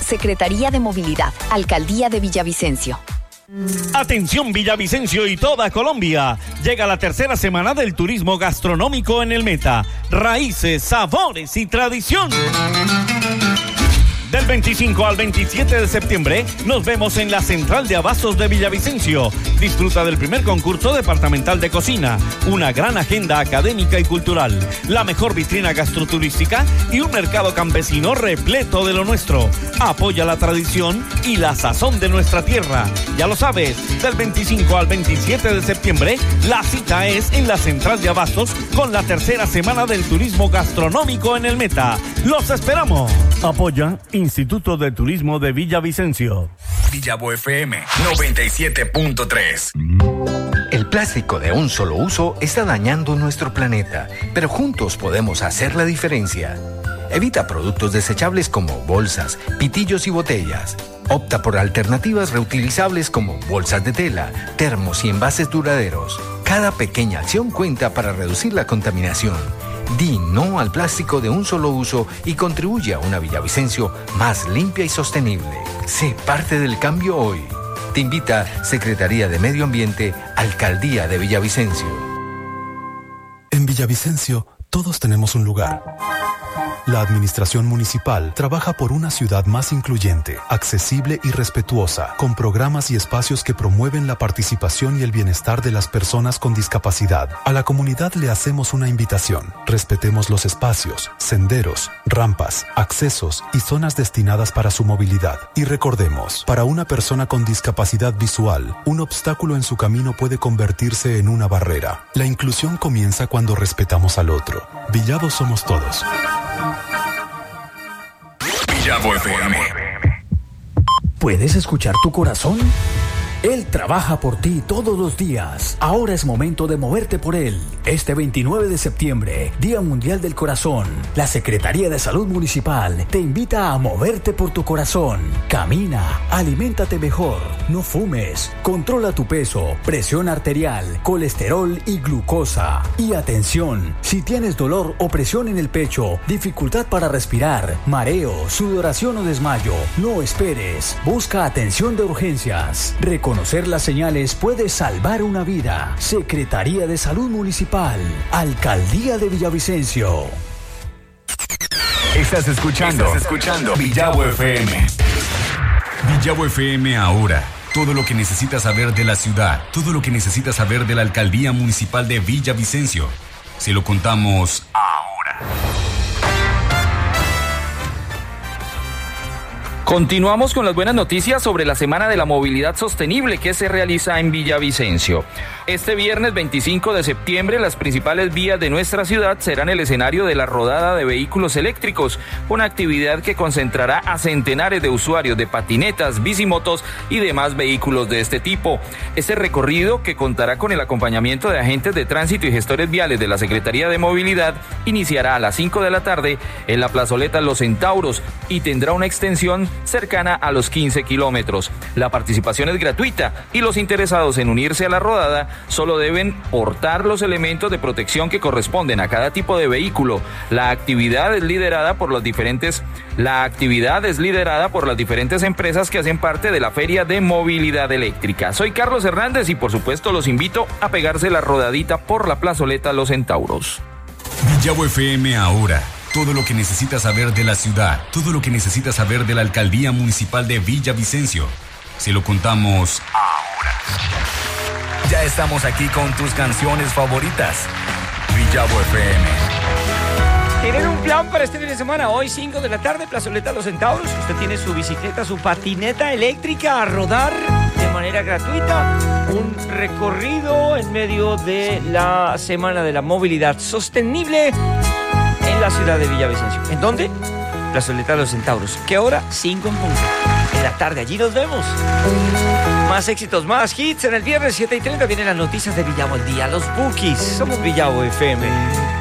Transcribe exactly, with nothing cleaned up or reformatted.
Secretaría de Movilidad, Alcaldía de Villavicencio. Atención Villavicencio y toda Colombia. Llega la tercera semana del turismo gastronómico en el Meta. Raíces, sabores y tradición. Del veinticinco al veintisiete de septiembre nos vemos en la Central de Abastos de Villavicencio. Disfruta del primer concurso departamental de cocina, una gran agenda académica y cultural, la mejor vitrina gastroturística y un mercado campesino repleto de lo nuestro. Apoya la tradición y la sazón de nuestra tierra. Ya lo sabes, del veinticinco al veintisiete de septiembre la cita es en la Central de Abastos con la tercera semana del turismo gastronómico en el Meta. ¡Los esperamos! Apoya Instituto de Turismo de Villavicencio. Villavo F M noventa y siete punto tres. El plástico de un solo uso está dañando nuestro planeta, pero juntos podemos hacer la diferencia. Evita productos desechables como bolsas, pitillos y botellas. Opta por alternativas reutilizables como bolsas de tela, termos y envases duraderos. Cada pequeña acción cuenta para reducir la contaminación. Di no al plástico de un solo uso y contribuye a una Villavicencio más limpia y sostenible. Sé parte del cambio hoy. Te invita Secretaría de Medio Ambiente, Alcaldía de Villavicencio. En Villavicencio, todos tenemos un lugar. La administración municipal trabaja por una ciudad más incluyente, accesible y respetuosa, con programas y espacios que promueven la participación y el bienestar de las personas con discapacidad. A la comunidad le hacemos una invitación. Respetemos los espacios, senderos, rampas, accesos y zonas destinadas para su movilidad. Y recordemos, para una persona con discapacidad visual, un obstáculo en su camino puede convertirse en una barrera. La inclusión comienza cuando respetamos al otro. Villavo somos todos. Villavo F M. ¿Puedes escuchar tu corazón? Él trabaja por ti todos los días. Ahora es momento de moverte por él. Este veintinueve de septiembre, Día Mundial del Corazón, la Secretaría de Salud Municipal te invita a moverte por tu corazón. Camina, aliméntate mejor, no fumes, controla tu peso, presión arterial, colesterol y glucosa. Y atención, si tienes dolor o presión en el pecho, dificultad para respirar, mareo, sudoración o desmayo, no esperes. Busca atención de urgencias. Reconocer las señales puede salvar una vida. Secretaría de Salud Municipal, Alcaldía de Villavicencio. Estás escuchando, Estás escuchando Villavo F M. Villavo F M ahora. Todo lo que necesitas saber de la ciudad, todo lo que necesitas saber de la Alcaldía Municipal de Villavicencio. Se lo contamos ahora. Continuamos con las buenas noticias sobre la Semana de la Movilidad Sostenible que se realiza en Villavicencio. Este viernes veinticinco de septiembre, las principales vías de nuestra ciudad serán el escenario de la rodada de vehículos eléctricos, una actividad que concentrará a centenares de usuarios de patinetas, bicimotos y demás vehículos de este tipo. Este recorrido, que contará con el acompañamiento de agentes de tránsito y gestores viales de la Secretaría de Movilidad, iniciará a las cinco de la tarde en la plazoleta Los Centauros y tendrá una extensión cercana a los quince kilómetros. La participación es gratuita y los interesados en unirse a la rodada solo deben portar los elementos de protección que corresponden a cada tipo de vehículo. La actividad es liderada por las diferentes la actividad es liderada por las diferentes empresas que hacen parte de la Feria de Movilidad Eléctrica. Soy Carlos Hernández y por supuesto los invito a pegarse la rodadita por la plazoleta Los Centauros. Villavo F M ahora. Todo lo que necesitas saber de la ciudad, todo lo que necesitas saber de la Alcaldía Municipal de Villavicencio. Se lo contamos ahora. Ya estamos aquí con tus canciones favoritas. Villavo F M. ¿Tienen un plan para este fin de semana? Hoy, cinco de la tarde, plazoleta Los Centauros. Usted tiene su bicicleta, su patineta eléctrica a rodar de manera gratuita. Un recorrido en medio de la Semana de la Movilidad Sostenible en la ciudad de Villavicencio. ¿En dónde? Plazoleta Los Centauros. ¿Qué hora? cinco en punto. En la tarde, allí nos vemos. Más éxitos, más hits. En el viernes siete y treinta vienen las noticias de Villavo al día. Los Bookies. Somos Villavo F M.